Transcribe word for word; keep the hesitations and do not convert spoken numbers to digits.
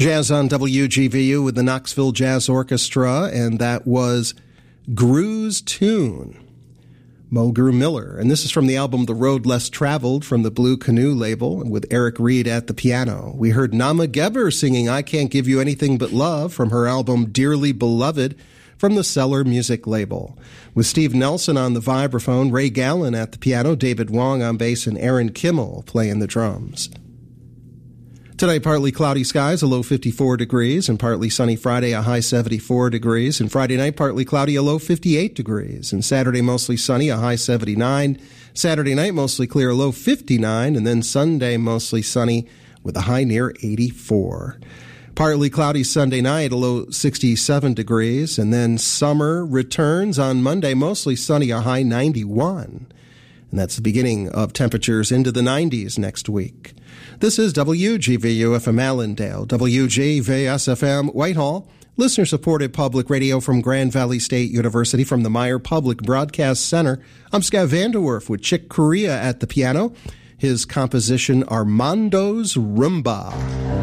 Jazz on W G V U with the Knoxville Jazz Orchestra, and that was Gru's Tune, Mulgrew Miller. And this is from the album The Road Less Traveled from the Blue Canoe label, with Eric Reed at the piano. We heard Nama Geber singing I Can't Give You Anything But Love from her album Dearly Beloved from the Cellar Music label. With Steve Nelson on the vibraphone, Ray Gallen at the piano, David Wong on bass, and Aaron Kimmel playing the drums. Tonight, partly cloudy skies, a low fifty-four degrees, and partly sunny Friday, a high seventy-four degrees. And Friday night, partly cloudy, a low fifty-eight degrees. And Saturday, mostly sunny, a high seventy-nine. Saturday night, mostly clear, a low fifty-nine. And then Sunday, mostly sunny, with a high near eighty-four. Partly cloudy Sunday night, a low sixty-seven degrees. And then summer returns on Monday, mostly sunny, a high ninety-one. And that's the beginning of temperatures into the nineties next week. This is W G V U F M Allendale, W G V S F M Whitehall, listener-supported public radio from Grand Valley State University from the Meyer Public Broadcast Center. I'm Scott Vanderwerf with Chick Corea at the piano, his composition Armando's Rumba.